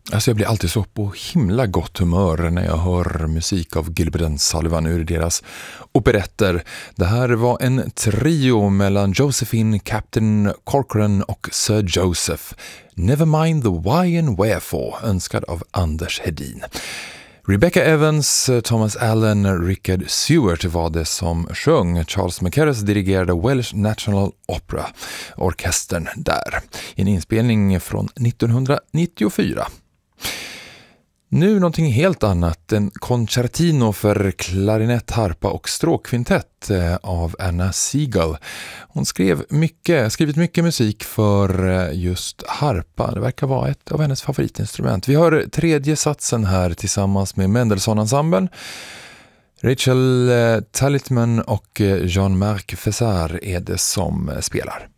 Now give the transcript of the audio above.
Alltså jag blir alltid så på himla gott humör när jag hör musik av Gilbert and Sullivan ur deras operetter. Det här var en trio mellan Josephine, Captain Corcoran och Sir Joseph. Never mind the why and wherefore, önskad av Anders Hedin. Rebecca Evans, Thomas Allen, Richard Stewart var det som sjöng. Charles McCarras dirigerade Welsh National Opera, orkestern där. En inspelning från 1994. Nu någonting helt annat, en concertino för klarinett, harpa och stråkkvintett av Anna Siegel. Hon skrivit mycket musik för just harpa. Det verkar vara ett av hennes favoritinstrument. Vi hör tredje satsen här tillsammans med Mendelssohn-ensemblen. Rachel Talitman och Jean-Marc Fessard är det som spelar.